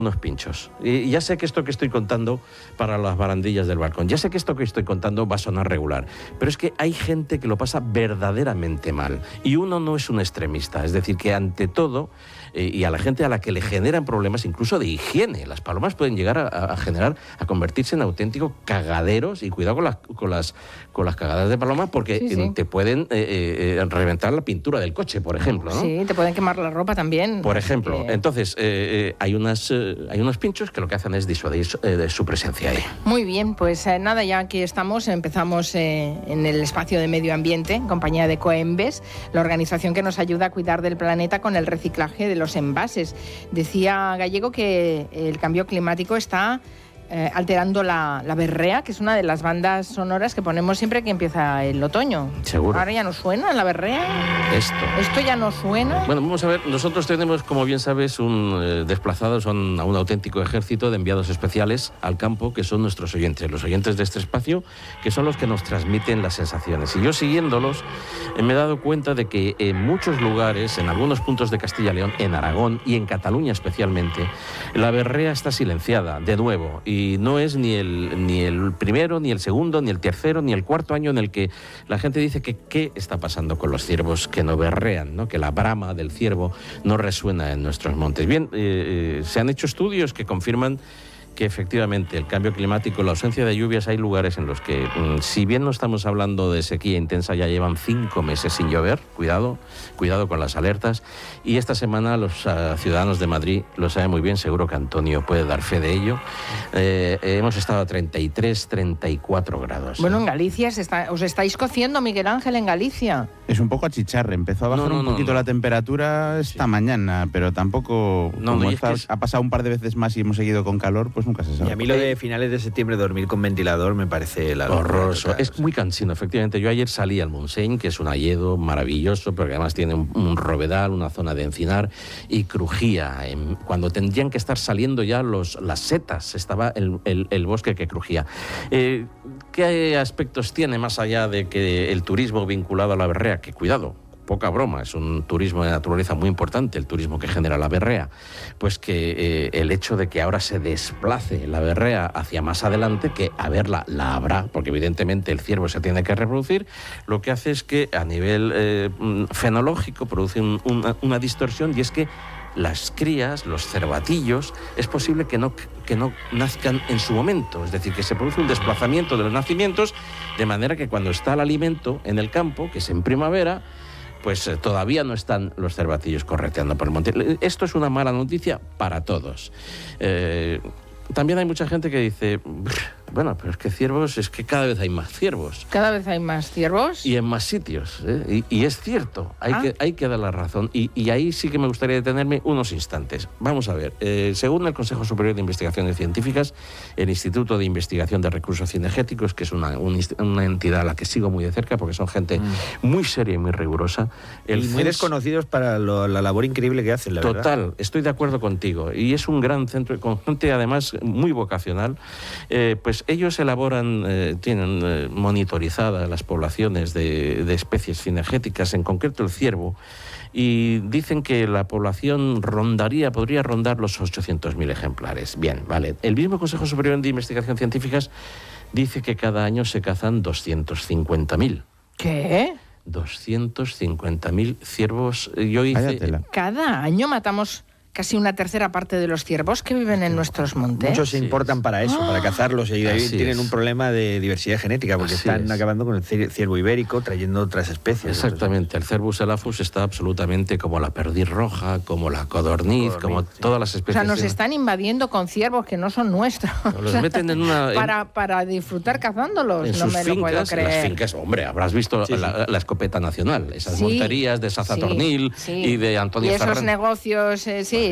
unos pinchos. Y ya sé que esto que estoy contando para las barandillas del balcón, ya sé que esto que estoy contando va a sonar regular, pero es que hay gente que lo pasa verdaderamente mal y uno no es un extremista, es decir, que ante todo, y a la gente a la que le generan problemas incluso de higiene, las palomas pueden llegar a convertirse en auténticos cagaderos, y cuidado con las cagadas de paloma, porque te pueden reventar la pintura del coche, por ejemplo, ¿no? Sí, te pueden quemar la ropa también. Por ejemplo. Entonces, hay unos pinchos que lo que hacen es disuadir de su presencia ahí. Muy bien, pues nada, ya aquí estamos, empezamos en el espacio de medio ambiente, en compañía de Coembes, la organización que nos ayuda a cuidar del planeta con el reciclaje de los envases. Decía Gallego que el cambio climático está alterando la berrea, que es una de las bandas sonoras que ponemos siempre que empieza el otoño. Seguro. Ahora ya no suena la berrea. Esto ya no suena. Bueno, vamos a ver, nosotros tenemos, como bien sabes, desplazados a un auténtico ejército de enviados especiales al campo, que son nuestros oyentes, los oyentes de este espacio, que son los que nos transmiten las sensaciones. Y yo, siguiéndolos, me he dado cuenta de que en muchos lugares, en algunos puntos de Castilla y León, en Aragón y en Cataluña especialmente, la berrea está silenciada, de nuevo, y no es ni el primero, ni el segundo, ni el tercero, ni el cuarto año en el que la gente dice que qué está pasando con los ciervos que no berrean, ¿no? Que la brama del ciervo no resuena en nuestros montes. Bien, se han hecho estudios que confirman que efectivamente el cambio climático, la ausencia de lluvias, hay lugares en los que, si bien no estamos hablando de sequía intensa, ya llevan 5 meses sin llover, cuidado con las alertas, y esta semana los ciudadanos de Madrid lo saben muy bien, seguro que Antonio puede dar fe de ello, hemos estado a 33, 34 grados. Bueno, en Galicia os estáis cociendo, Miguel Ángel, en Galicia. Es un poco achicharre, empezó a bajar un poquito la temperatura esta mañana, pero tampoco, ha pasado un par de veces más y hemos seguido con calor, pues nunca se sabe. Y a mí lo de finales de septiembre dormir con ventilador me parece horroroso. Es muy cansino, efectivamente. Yo ayer salí al Montseny, que es un hayedo maravilloso, porque además tiene un rovedal, una zona de encinar, y crujía. Cuando tendrían que estar saliendo ya las setas, estaba el bosque que crujía. ¿Qué aspectos tiene más allá de que el turismo vinculado a la berrea? Que cuidado, poca broma, es un turismo de naturaleza muy importante, el turismo que genera la berrea, pues que el hecho de que ahora se desplace la berrea hacia más adelante, que a verla la habrá, porque evidentemente el ciervo se tiene que reproducir, lo que hace es que a nivel fenológico produce una distorsión, y es que las crías, los cervatillos, es posible que no nazcan en su momento, es decir, que se produce un desplazamiento de los nacimientos, de manera que cuando está el alimento en el campo, que es en primavera, pues todavía no están los cervatillos correteando por el monte. Esto es una mala noticia para todos. También hay mucha gente que dice, bueno, pero es que ciervos, es que cada vez hay más ciervos. ¿Cada vez hay más ciervos? Y en más sitios, ¿eh? Y es cierto, hay que dar la razón. Y ahí sí que me gustaría detenerme unos instantes. Vamos a ver, según el Consejo Superior de Investigaciones Científicas, el Instituto de Investigación de Recursos Cinegéticos, que es una entidad a la que sigo muy de cerca, porque son gente muy seria y muy rigurosa. Y muy desconocidos para la labor increíble que hacen, la verdad. Total, estoy de acuerdo contigo. Y es un gran centro, con gente además muy vocacional. Pues ellos elaboran, tienen monitorizadas las poblaciones de especies cinegéticas, en concreto el ciervo, y dicen que la población podría rondar los 800.000 ejemplares. Bien, vale. El mismo Consejo Superior de Investigación Científicas dice que cada año se cazan 250.000. ¿Qué? 250.000 ciervos. Cada año matamos casi una tercera parte de los ciervos que viven en nuestros montes. Muchos se importan para eso, para cazarlos, y ahí tienen un problema de diversidad genética, porque están acabando con el ciervo ibérico, trayendo otras especies. Exactamente, el Cervus elaphus está absolutamente como la perdiz roja, como la codorniz, como todas las especies. O sea, nos están invadiendo con ciervos que no son nuestros. Los meten en una... Para disfrutar cazándolos, en no sus me fincas, lo puedo creer. Las fincas, hombre, habrás visto la escopeta nacional, esas monterías de Saza Tornil y de Antonio Ferran. Y esos negocios,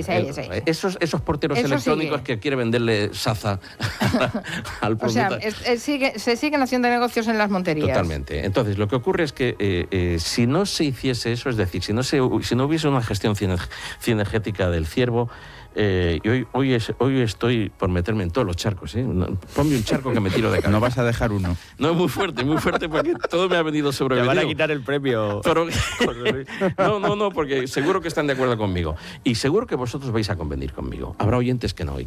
Esos porteros electrónicos que quiere venderle Saza al propietario. O sea, se siguen haciendo negocios en las monterías. Totalmente. Entonces, lo que ocurre es que si no se hiciese eso, es decir, si no hubiese una gestión cinegética del ciervo, y hoy estoy por meterme en todos los charcos, ¿eh? Ponme un charco que me tiro de cabeza. No vas a dejar uno. No, muy fuerte, porque todo me ha venido sobrevenido. Te van a quitar el premio. Pero, no, porque seguro que están de acuerdo conmigo. Y seguro que vosotros vais a convenir conmigo. Habrá oyentes que no.